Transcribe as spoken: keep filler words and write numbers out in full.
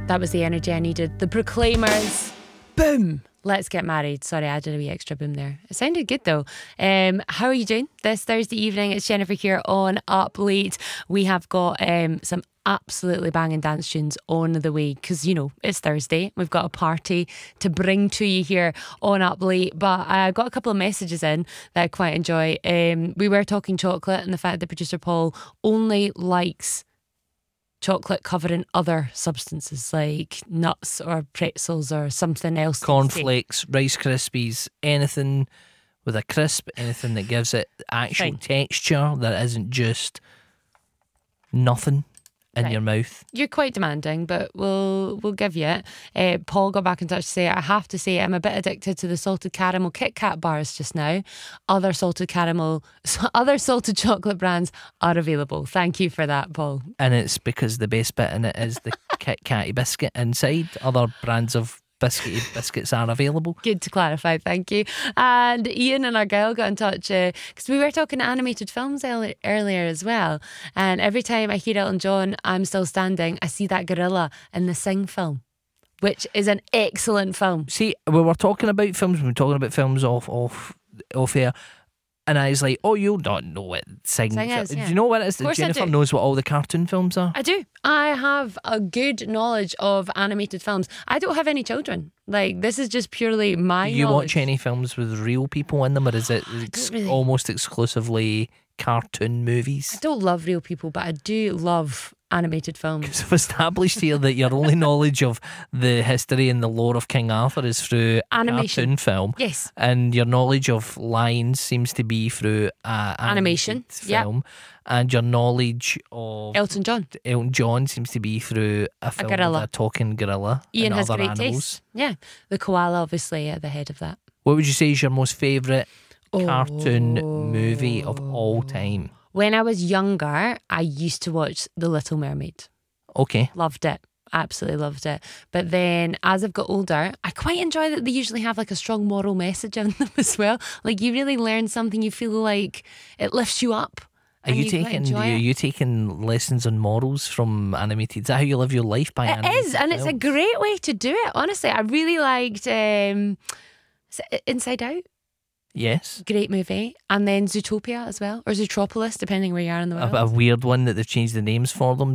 That was the energy I needed. The Proclaimers. Boom. Let's get married. Sorry, I did a wee extra boom there. It sounded good though. Um, how are you doing this Thursday evening? It's Jennifer here on Up Late. We have got um, some absolutely banging dance tunes on the way because, you know, it's Thursday. We've got a party to bring to you here on Up Late. But I got a couple of messages in that I quite enjoy. Um, we were talking chocolate and the fact that producer Paul only likes chocolate covering other substances like nuts or pretzels or something else. Cornflakes, Rice Krispies, anything with a crisp, anything that gives it actual Fine. texture that isn't just nothing in Right. your mouth. You're quite demanding, but we'll we'll give you it. Uh, Paul got back in touch to say, I have to say I'm a bit addicted to the salted caramel Kit Kat bars just now. Other salted caramel, other salted chocolate brands are available. Thank you for that, Paul. And it's because the best bit in it is the Kit Katty biscuit inside. Other brands of biscuity biscuits are available. Good to clarify, thank you. And Ian and Argyle got in touch because uh, we were talking animated films earlier, earlier as well. And every time I hear Elton John, I'm Still Standing, I see that gorilla in the Sing film, which is an excellent film. See, we were talking about films, we were talking about films off off off air. And I was like, oh, you don't know what Sing, Sing is, yeah. Do you know what it is? Of course I Jennifer do. knows what all the cartoon films are. I do. I have a good knowledge of animated films. I don't have any children. Like, this is just purely my Do you knowledge. watch any films with real people in them, or is it ex- really. almost exclusively cartoon I movies? don't love real people, but I do love animated films. Because I've established here that your only knowledge of the history and the lore of King Arthur is through a Animation. cartoon film. Yes. And your knowledge of lions seems to be through a Animation, animated yep. film. And your knowledge of Elton John. Elton John seems to be through a film gorilla. with a talking gorilla Ian and has other great animals. taste. Yeah. The koala, obviously, at the head of that. What would you say is your most favourite cartoon Oh. movie of all time? When I was younger, I used to watch The Little Mermaid. Okay. Loved it. Absolutely loved it. But then as I've got older, I quite enjoy that they usually have like a strong moral message in them as well. Like you really learn something, you feel like it lifts you up. Are and you you quite taking enjoy are it. you taking lessons on morals from animated? Is that how you live your life by It animated is, and it's a films? great way to do it. Honestly, I really liked um, is it Inside Out. Yes. Great movie, and then Zootopia as well, or Zootropolis, depending where you are in the A, world. a weird one that they've changed the names for them.